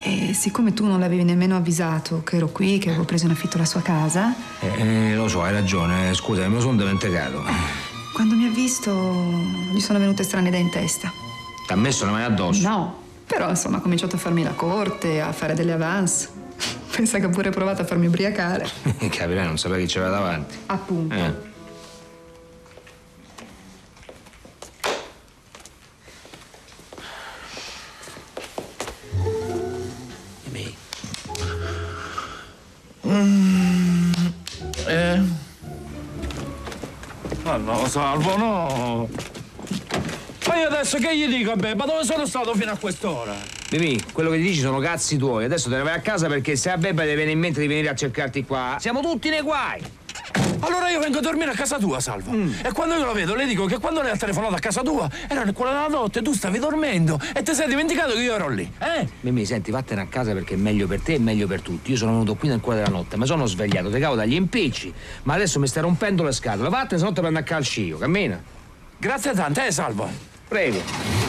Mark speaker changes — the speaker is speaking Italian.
Speaker 1: E siccome tu non l'avevi nemmeno avvisato che ero qui, che avevo preso in affitto la sua casa...
Speaker 2: Lo so, hai ragione. Scusa, me lo sono dimenticato.
Speaker 1: Quando mi ha visto, gli sono venute strane idee in testa.
Speaker 2: T'ha messo la mano addosso?
Speaker 1: No, però insomma ha cominciato a farmi la corte, a fare delle avance. Pensa che ha pure provato a farmi ubriacare.
Speaker 2: Capirai, non sapeva chi c'era davanti.
Speaker 1: Appunto.
Speaker 3: No, Salvo, no. Ma io adesso che gli dico a Bebba? Dove sono stato fino a quest'ora?
Speaker 2: Mimì, quello che ti dici sono cazzi tuoi. Adesso te ne vai a casa perché se a Bebba ti viene in mente di venire a cercarti qua, siamo tutti nei guai.
Speaker 3: Allora io vengo a dormire a casa tua, Salvo. E quando io lo vedo, le dico che quando lei ha telefonato a casa tua, era quella della notte, tu stavi dormendo e ti sei dimenticato che io ero lì, eh?
Speaker 2: Mimì, senti, vattene a casa perché è meglio per te e meglio per tutti. Io sono venuto qui nel cuore della notte, mi sono svegliato, te cavo dagli impicci, ma adesso mi stai rompendo le scatole. Vattene, se no te prendo a calci io, cammina.
Speaker 3: Grazie tante, Salvo.
Speaker 2: Prego.